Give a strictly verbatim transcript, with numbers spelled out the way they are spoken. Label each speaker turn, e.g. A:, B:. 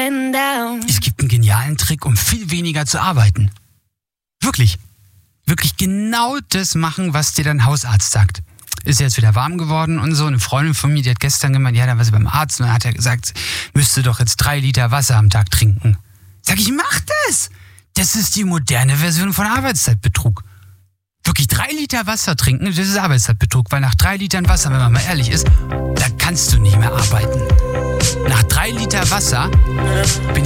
A: going down.
B: Es gibt einen genialen Trick, um viel weniger zu arbeiten. Wirklich. Wirklich genau das machen, was dir dein Hausarzt sagt. Ist jetzt wieder warm geworden und so. Eine Freundin von mir, die hat gestern gemeint, ja, da war sie beim Arzt und dann hat er gesagt, müsste doch jetzt drei Liter Wasser am Tag trinken. Sag ich, mach das! Das ist die moderne Version von Arbeitszeitbetrug. Wirklich drei Liter Wasser trinken, das ist Arbeitszeitbetrug, weil nach drei Litern Wasser, wenn man mal ehrlich ist, da kannst du nicht mehr arbeiten. Nach drei Liter Wasser bin